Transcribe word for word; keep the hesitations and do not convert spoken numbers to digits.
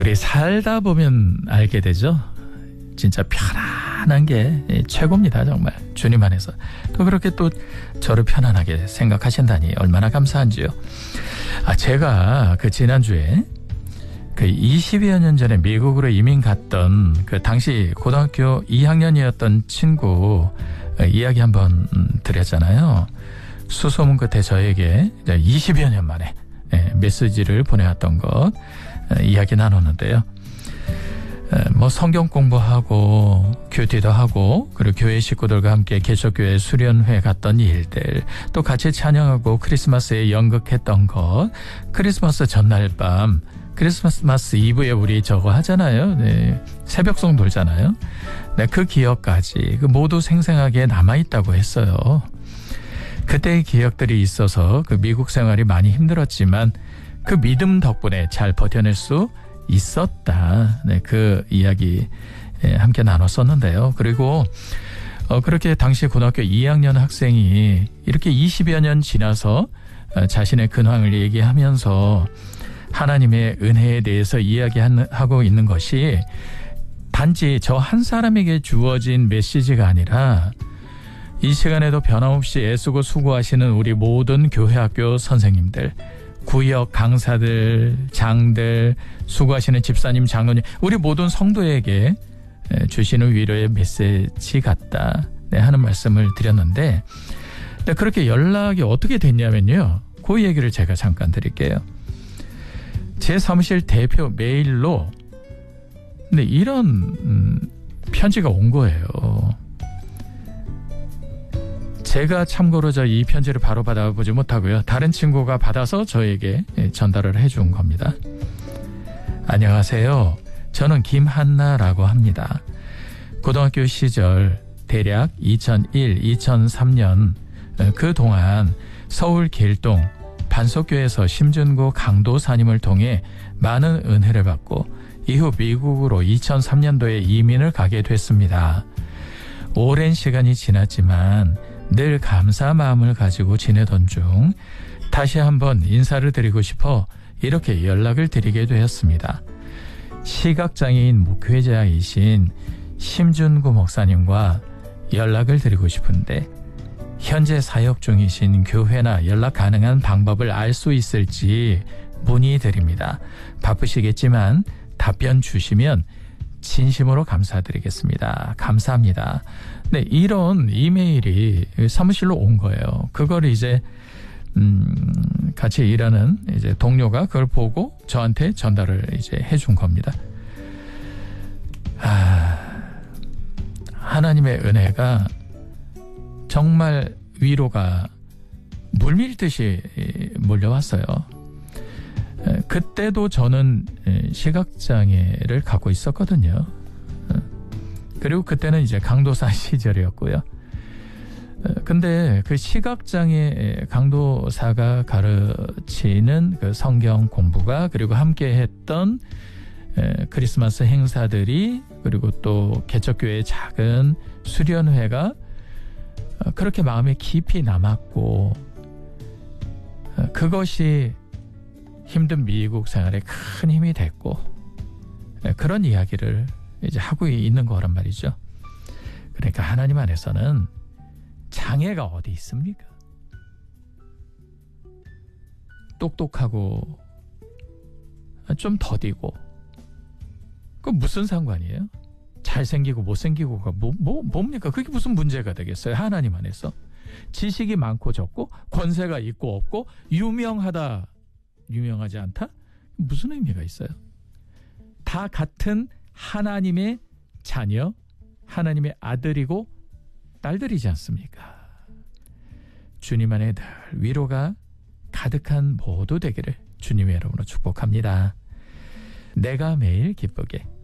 우리 살다 보면 알게 되죠. 진짜 편안한 게 최고입니다. 정말 주님 안에서. 또 그렇게 또 저를 편안하게 생각하신다니 얼마나 감사한지요. 아, 제가 그 지난주에 그 이십여 년 전에 미국으로 이민 갔던 그 당시 고등학교 이 학년이었던 친구 이야기 한번 드렸잖아요. 수소문 끝에 저에게 이십여 년 만에 메시지를 보내왔던 것 이야기 나눴는데요. 뭐 성경 공부하고 큐티도 하고 그리고 교회 식구들과 함께 개척교회 수련회 갔던 일들, 또 같이 찬양하고 크리스마스에 연극했던 것, 크리스마스 전날 밤 크리스마스 이브에 우리 저거 하잖아요. 네, 새벽송 돌잖아요. 네, 그 기억까지 그 모두 생생하게 남아있다고 했어요. 그때의 기억들이 있어서 그 미국 생활이 많이 힘들었지만 그 믿음 덕분에 잘 버텨낼 수 있었다. 네, 그 이야기 함께 나눴었는데요. 그리고 어, 그렇게 당시 고등학교 이 학년 학생이 이렇게 이십여 년 지나서 자신의 근황을 얘기하면서 하나님의 은혜에 대해서 이야기하고 있는 것이 단지 저 한 사람에게 주어진 메시지가 아니라 이 시간에도 변함없이 애쓰고 수고하시는 우리 모든 교회 학교 선생님들, 구역 강사들, 장들, 수고하시는 집사님, 장로님, 우리 모든 성도에게 주시는 위로의 메시지 같다, 네, 하는 말씀을 드렸는데, 네, 그렇게 연락이 어떻게 됐냐면요, 그 얘기를 제가 잠깐 드릴게요. 제 사무실 대표 메일로 근데 이런 음, 편지가 온 거예요. 제가 참고로 저 이 편지를 바로 받아보지 못하고요. 다른 친구가 받아서 저에게 전달을 해준 겁니다. 안녕하세요. 저는 김한나라고 합니다. 고등학교 시절 대략 이천일, 이천삼 년 그동안 서울 길동 반석교에서 심준구 강도사님을 통해 많은 은혜를 받고 이후 미국으로 이천삼 년도에 이민을 가게 됐습니다. 오랜 시간이 지났지만 늘 감사 마음을 가지고 지내던 중 다시 한번 인사를 드리고 싶어 이렇게 연락을 드리게 되었습니다. 시각장애인 목회자이신 심준구 목사님과 연락을 드리고 싶은데 현재 사역 중이신 교회나 연락 가능한 방법을 알 수 있을지 문의드립니다. 바쁘시겠지만 답변 주시면 진심으로 감사드리겠습니다. 감사합니다. 네, 이런 이메일이 사무실로 온 거예요. 그걸 이제 음, 같이 일하는 이제 동료가 그걸 보고 저한테 전달을 이제 해준 겁니다. 아, 하나님의 은혜가 정말 위로가 물밀듯이 몰려왔어요. 그때도 저는 시각장애를 갖고 있었거든요. 그리고 그때는 이제 강도사 시절이었고요. 근데 그 시각장애 강도사가 가르치는 그 성경 공부가, 그리고 함께 했던 크리스마스 행사들이, 그리고 또 개척교회의 작은 수련회가 그렇게 마음에 깊이 남았고, 그것이 힘든 미국 생활에 큰 힘이 됐고, 그런 이야기를 이제 하고 있는 거란 말이죠. 그러니까 하나님 안에서는 장애가 어디 있습니까? 똑똑하고 좀 더디고 그 무슨 상관이에요? 잘생기고 못생기고가 뭐, 뭐, 뭡니까? 그게 무슨 문제가 되겠어요? 하나님 안에서 지식이 많고 적고 권세가 있고 없고 유명하다 유명하지 않다? 무슨 의미가 있어요? 다 같은 하나님의 자녀, 하나님의 아들이고 딸들이지 않습니까? 주님 안에 늘 위로가 가득한 모두 되기를 주님의 이름으로 축복합니다. 내가 매일 기쁘게